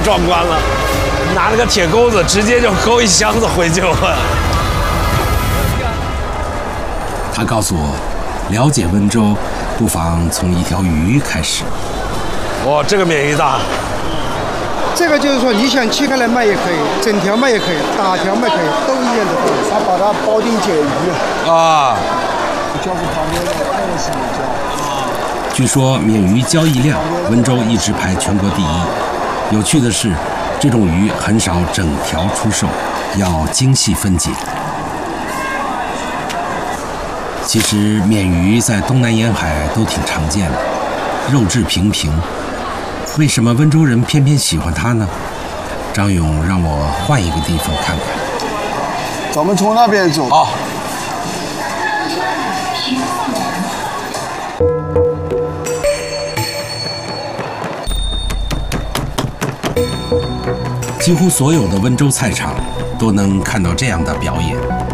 壮观了，拿了个铁钩子，直接就勾一箱子回去了。 他告诉我，了解温州，不妨从一条鱼开始。 哇，这个鲶鱼大。 这个就是说，你想切开来卖也可以，整条卖也可以，打条卖可以，都一样的。他把它包进鲫鱼啊， 交给旁边的那个是交。 据说鲶鱼交易量，温州一直排全国第一。有趣的是，这种鱼很少整条出售，要精细分解。其实鲶鱼在东南沿海都挺常见的，肉质平平。为什么温州人偏偏喜欢它呢？张勇让我换一个地方看看。 咱们从那边走。 好。 几乎所有的温州菜场都能看到这样的表演。